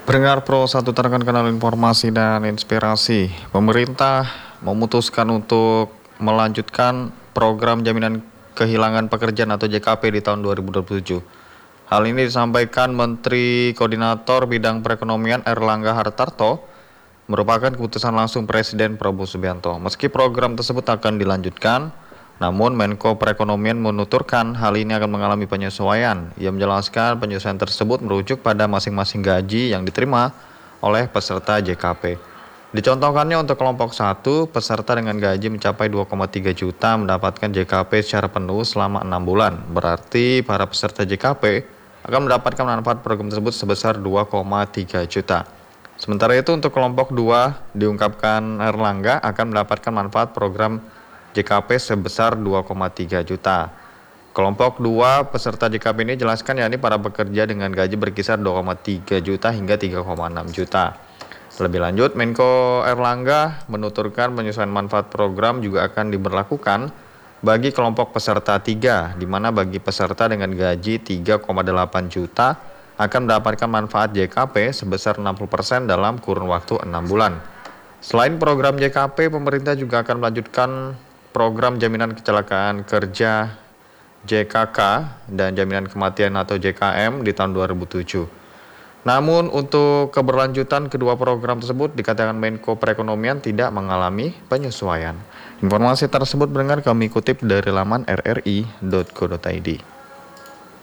Pendengar Pro 1 Tarkan Kanal Informasi dan Inspirasi, pemerintah memutuskan untuk melanjutkan program jaminan kehilangan pekerjaan atau JKP di tahun 2027. Hal ini disampaikan Menteri Koordinator Bidang Perekonomian Erlangga Hartarto, merupakan keputusan langsung Presiden Prabowo Subianto. Meski program tersebut akan dilanjutkan, namun Menko Perekonomian menuturkan hal ini akan mengalami penyesuaian. Ia menjelaskan penyesuaian tersebut merujuk pada masing-masing gaji yang diterima oleh peserta JKP. Dicontohkannya untuk kelompok 1, peserta dengan gaji mencapai 2,3 juta mendapatkan JKP secara penuh selama 6 bulan. Berarti para peserta JKP akan mendapatkan manfaat program tersebut sebesar 2,3 juta. Sementara itu untuk kelompok 2 diungkapkan Erlangga akan mendapatkan manfaat program JKP sebesar 2,3 juta. Kelompok 2 peserta JKP ini jelaskan yakni para pekerja dengan gaji berkisar 2,3 juta hingga 3,6 juta. Lebih lanjut, Menko Erlangga menuturkan penyesuaian manfaat program juga akan diberlakukan bagi kelompok peserta 3, di mana bagi peserta dengan gaji 3,8 juta akan mendapatkan manfaat JKP sebesar 60% dalam kurun waktu 6 bulan. Selain program JKP, pemerintah juga akan melanjutkan program jaminan kecelakaan kerja JKK dan jaminan kematian atau JKM di tahun 2007. Namun untuk keberlanjutan kedua program tersebut dikatakan Menko Perekonomian tidak mengalami penyesuaian. Informasi tersebut kami kutip dari laman rri.co.id.